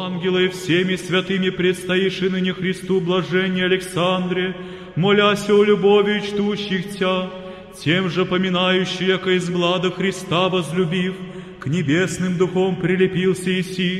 Ангелы всеми святыми предстоишь и ныне Христу блаженне Александре, молясь о любови чтущих Тя, тем же поминающий, яко из глада Христа возлюбив, к небесным духом прилепился Иси,